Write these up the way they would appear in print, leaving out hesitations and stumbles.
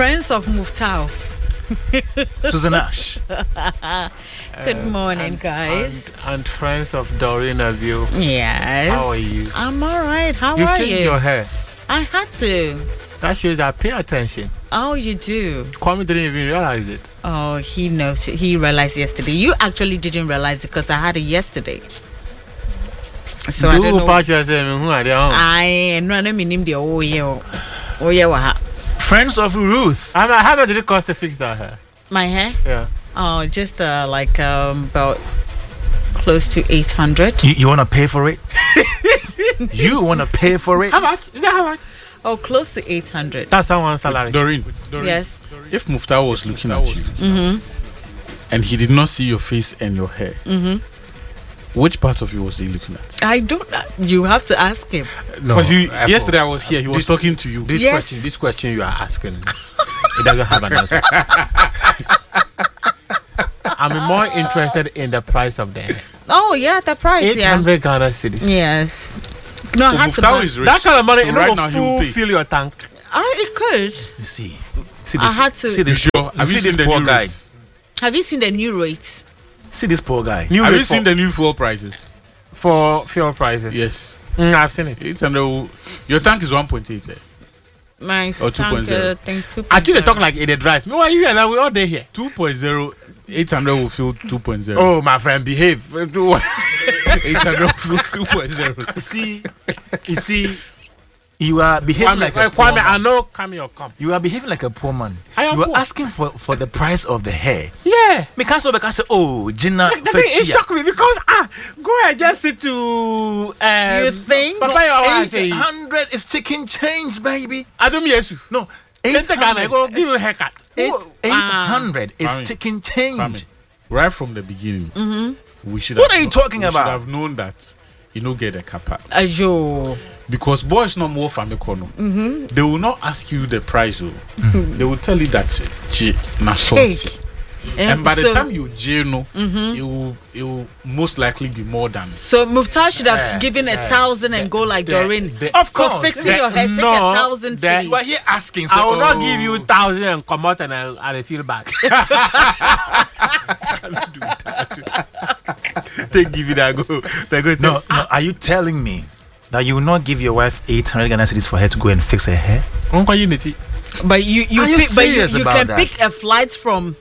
Friends of Muftau. Susan Ash. Good morning, guys. And friends of Doreen Abiu. Yes. How are you? I'm all right. How You are changed you? your hair. I had to. That shows that I pay attention. Oh, you do? Kwame didn't even realize it. Oh, he knows. He realized yesterday. You actually didn't realize it because I had it yesterday. So I don't know. I know meaning the oh yeah. Friends of Ruth. How much did it cost to fix that hair? My hair? Yeah. Oh, just like about close to 800. You want to pay for it? You want to pay for it? How much? Is that how much? Oh, close to 800. That's someone's salary. Doreen, Yes. if Muftau was looking at you and he did not see your face and your hair, which part of you was he looking at? I don't. You have to ask him. No. Because yesterday I was here, he was talking to you. This question you are asking, it doesn't have an answer. I'm more interested in the price of the hair. Oh yeah, the price. 800 Ghana cedis. Yes. No, I had to Muftau buy. is rich. That kind of money, So you right know, now he will pay. fill your tank. It could. You see I this. had to. See this. Sure. Have you See this seen the poor new guy. rates? Have you seen the new rates? See this poor guy. New Have rate you seen the new fuel prices? for fuel prices? Yes. I've seen it. 800. Your tank is 1.8. My Or tank, 2.0. thing 2.0. Actually, they talk like in the drive. Why are you here? We're all day here. 2.0. 800 will fill 2.0. Oh, my friend, behave. 800 will fill 2.0. You see, you are behaving like a poor Kwame, I man. know Kwame or come. You are behaving like a poor man. I am You are poor. asking for the price of the hair. Yeah. Because say, oh, Gina, The thing, it shocked me because go and just sit to You think? Papa, you are saying 800 is chicken change, baby. I don't mean you. No, Let's take Ghana. 800, Go give you a haircut. 800 is Kwame, chicken Kwame, change. right from the beginning, we should. What are you talking about? We should have known that you don't get a kappa. Ajo. Because boys no more family kono. They will not ask you the price. They will tell you that na salty. And by the time you no, it will most likely be more than. So Muftau should have given 1,000 and go like Doreen. Of For course. fixing your hair, take no, 1,000 that- cedis. You are here asking. I will not oh, give you 1,000 and come out and I feel bad. Take give it a go. They go. No, are you telling me that you will not give your wife 800 Ghana cedis for her to go and fix her hair? But you Are you pick, but serious you about can that? pick a flight from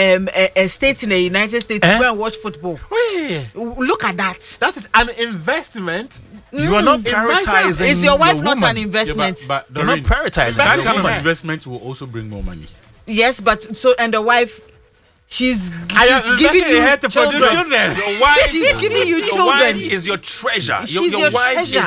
a state in the United States to go and watch football. Wait, Look at that. that is an investment. You are not in myself. prioritizing. Is your wife your not woman. an investment? but You're not Doreen, prioritizing. that your kind of woman. investment will also bring more money. Yes, but so and the wife, she's I am giving investing in her you to produce children. children. Your wife, She's giving you your wife children. is your treasure. She's your your wife treasure.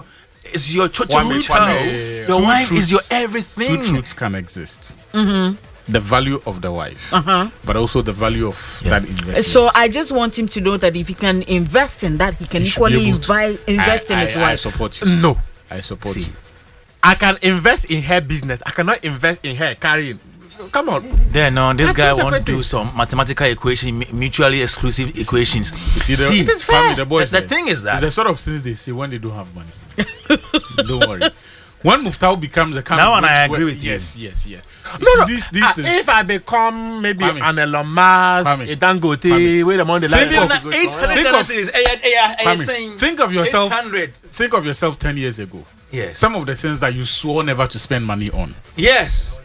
is your Kwame, house. Kwame, Your two wife is your truths- everything. Two truths can exist. The value of the wife, but also the value of that investment. So I just want him to know that if he can invest in that, he can He should be equally able to. invest in his I wife. support you. No, I support See. you. I can invest in her business. I cannot invest in her carrying. Come on. Then no, this That's guy two won't separate do things. some mathematical equation, mutually exclusive equations. You see, See, the, family, the boys. the there, thing is that- it's the sort of things they say when they don't have money. Don't worry. When Muftau becomes a kind That of one I rich agree with you. Yes. You No, see, no. these things. If I become maybe Kwame. an Elon Musk, Kwame. a Dangote, Kwame. where the money Think like of- 800 Think Ghana of- cedis. Kwame, think of yourself. 800. Think of yourself 10 years ago. Yes. Some of the things that you swore never to spend money on. Yes.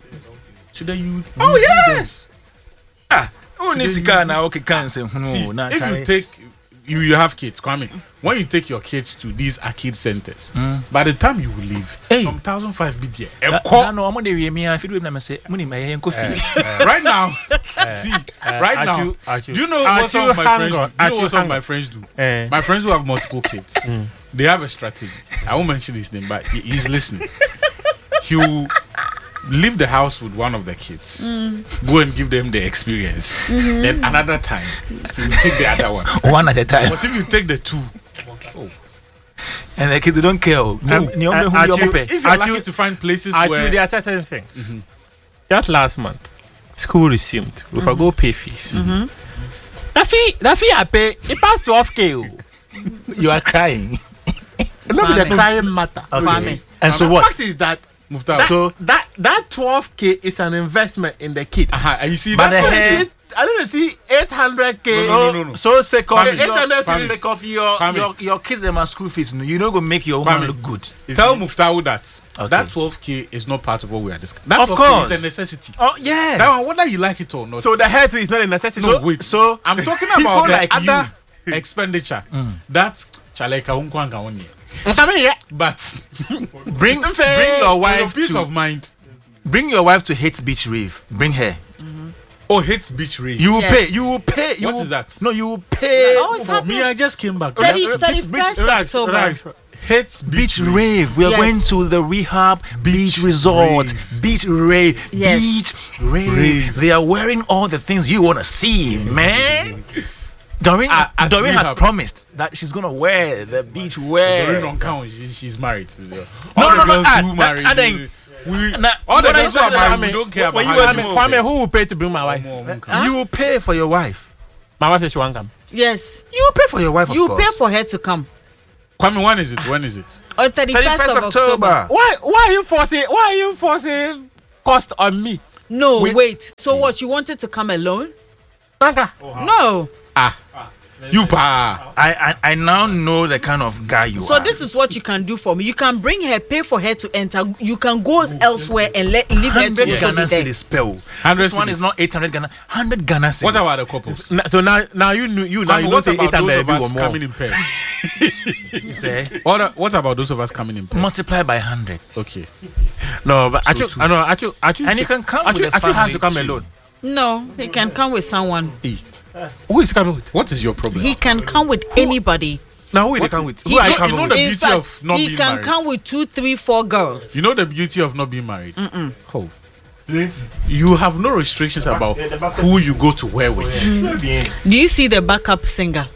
Today you. Oh you do them. yes. Oh, Nisika now okay can say See, no. if you take you have kids, Kwame. When you take your kids to these arcade centers, by the time you will leave, Hey. from 1,005 BDA. No, I'm on the me and feed them say money my coffee. Right now, see, right now, Achu. do you know what some of my Hang friends do? on, You know Achu, what some of hang my on. friends do? Eh. My friends who have multiple kids, they have a strategy. I won't mention his name, but he's listening. He'll leave the house with one of the kids, go and give them the experience. Then another time, he will take the other one. One at a time. But if you take the two, And the kids don't care. No, Achu, if you're lucky to find places Actually, where there are certain things. Just last month, school resumed. If I go pay fees, that fee I pay, it passed to 12K. You are crying. Not the Kwame. crying matter. Kwame. And so The what? fact is that So that 12K is an investment in the kid. And you see but that the hair. I don't see 800K. No. So sake of 800 sake of your kids them are school fees. You don't go make your woman look good. Tell Muftahu that that 12K is not part of what we are discussing. That of course is a necessity. Oh yes. That one, whether you like it or not. So the hair too is not a necessity. No, wait. So I'm talking about the other expenditure. That's Chaleka Unkwanga only. But bring your wife peace to of mind. Bring your wife to Hate Beach Rave. Bring her. Oh, Hate Beach Rave. You will pay. You will pay. What is that? No, you will pay. For me, I just came back. 31st October. Hate Beach Rave. We are going to the Rehab Beach Resort. Beach Rave. Yes. Beach Rave. They are wearing all the things you want to see, man. Doreen has promised that she's gonna wear the beach wear. Doreen don't count. She's married. All the girls who married. All the girls who are married, we don't care about Kwame, who will pay to bring my wife? You will pay for your wife. My wife says she won't come. Yes. You will pay for your wife, of You course. pay for her to come. Kwame, when is it? On 31st of October. Why are you forcing cost on me? No, wait. So what? You wanted to come alone? No. You pa. I now know the kind of guy you are. So this is what you can do for me. You can bring her, pay for her to enter. You can go elsewhere and leave her to 100 Ghana cedis spell. This one is not 800 Ghana. 100 Ghana cedis. What about the couples? So now you don't say 800 those of us coming in pairs. You say? What about those of us coming in pairs? Multiply by 100. Okay. No, but So actually, and you can come with the family. has to come alone. No, he can come with someone. Who is coming with? What is your problem? He can come with anybody. Now who is come with? Who are you coming with? The In beauty fact, of not he being can married. come with 2, 3, 4 girls. You know the beauty of not being married? Oh. You have no restrictions about who you go to where with. Do you see the backup singer?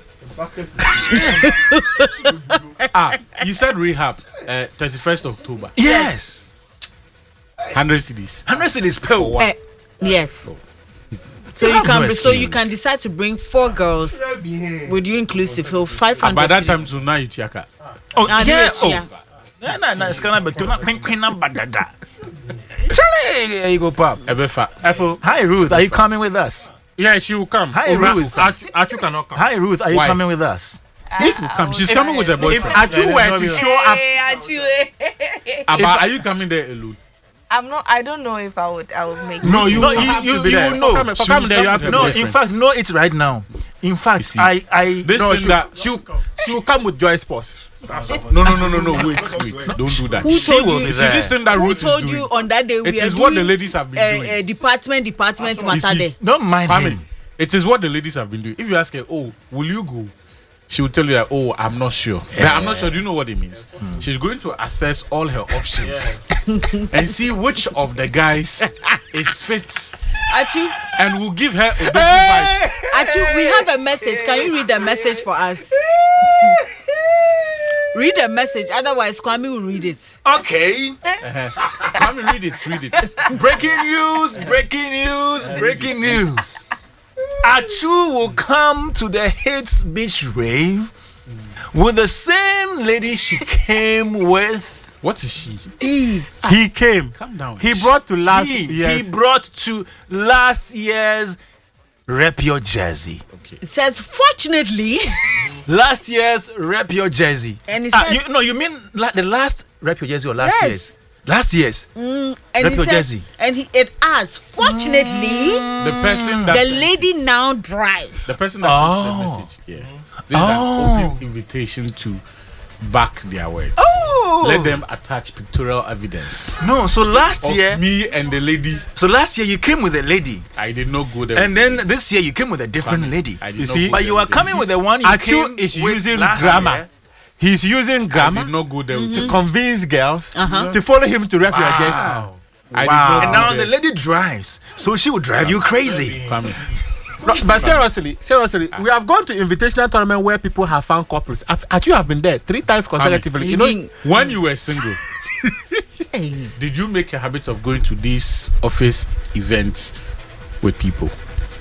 You said Rehab, 31st October. Yes. 100 cedis. 100 cedis per one. Yes. So You you have can no so you excuse. can decide to bring 4 girls with you inclusive. So 500. By that time, so now you check. Oh, Ah, yeah. yeah. No, it's gonna be too badada. Charlie, here you go, Pop. Hi, Ruth. Are you coming with us? Yeah, she will come. Hi, Ruth. Achu cannot come. Hi, Ruth. Are you Why? coming with us? If you come, she's coming with her If boyfriend. Achu were to show up, Abba, are you coming there alone? I don't know if I would make No, it. you No, will you have to be you there. will know. For coming there, you have to No, be in fact, know it right now. In fact, I This no, thing that she will come with Joyce Boss. no. Wait. Don't do that. Who She told will you? be See there. this thing that Who Ruth is told doing. you on that day we It are is what the doing, ladies have been doing. department matter see, there. Don't mind Kwame, him. it is what the ladies have been doing. If you ask her, oh, will you go? She will tell you that, oh, I'm not sure. But I'm not sure. Do you know what it means? She's going to assess all her options and see which of the guys is fit Achu, and will give her a vibes. Achu, we have a message. Can you read the message for us? Read the message. Otherwise, Kwame will read it. Okay. Kwame, read it. Breaking news. Achu will come to the Hate Beach Rave with the same lady she came with. What is she? He came. Calm down. He brought to last He brought to last year's Rep Your Jersey. It says, fortunately, Last year's Rep Your Jersey. And it says- you mean the last Rep Your Jersey or last Yes. year's? Last year's. and Rep he Your says, Jersey. and it adds, fortunately, The person that the sent lady it. now drives. The person that sent the message. Yeah. This is an open invitation to back their words. Oh. Let them attach pictorial evidence. No, so last Of year. me and the lady, So last year you came with a lady. I did not go there. And with then this year you came with a different Kwame. lady. I did You not see? go But there you are with coming with the one you came Achu is with using last grammar. year. He's using I grammar did not go there with to convince girls Uh-huh. to follow him to rep your jersey. Wow. I did Wow. not And go now there. the lady drives, so she will drive you crazy. Kwame. But seriously, we have gone to invitational tournament where people have found couples. Achu have been there 3 times consecutively. You know, When you were single, Hey. did you make a habit of going to these office events with people?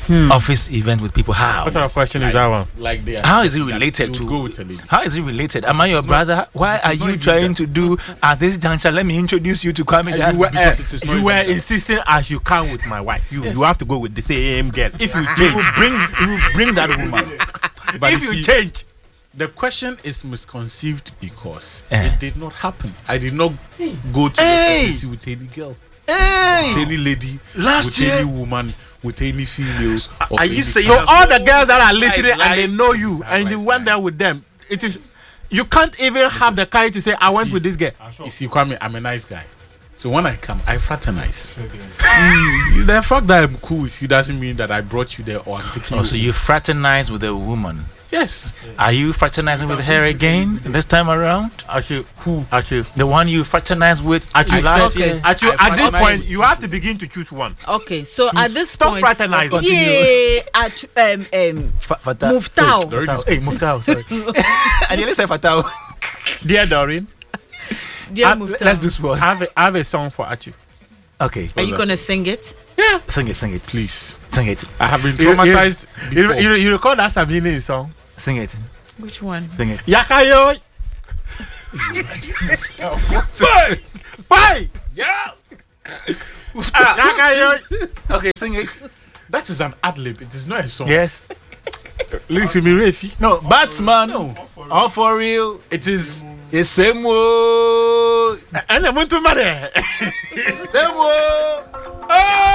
office event with people. How? What sort of question is that one? Like how is it related to? Go with a lady. How is it related? Am I your brother? Why are you trying to do at this juncture? Let me introduce you to Kwame. You were insisting as you can with my wife. You have to go with the same girl. If you change, you bring that woman. But if you change, the question is misconceived because it did not happen. I did not go to the FBC with any girl, with any lady, with any woman, with any female. Are you saying so? All the girls that are listening and they know you and you went there with them, it is you can't even have the courage to say I went with this girl. You see, Kwame, I'm a nice guy. So when I come, I fraternize. The fact that I'm cool with you doesn't mean that I brought you there or I'm taking you. So you fraternize with a woman? Yes. Are you fraternizing with her again this time around? Actually, who? Actually, the one you fraternized with last year. Actually, at this point, you have to begin to choose one. Okay, so at this stop point, fraternizing. Yeah, at Muftau. Hey, Muftau. Sorry, I nearly said Fatau. Dear Doreen. Let's do sports. I have a song for Achu. Okay. Are you gonna sing it? Yeah. Sing it, please. Sing it. I have been traumatized. You recall that Sabine song? Sing it. Which one? Sing it. Yakayo. Bye. Yeah. Yakayo. Okay, sing it. That is an ad-lib. It is not a song. Yes. Listen to me, Rafi. No, Batsman. No. All for real. It is. The same way. And I want to marry. Same way. Oh!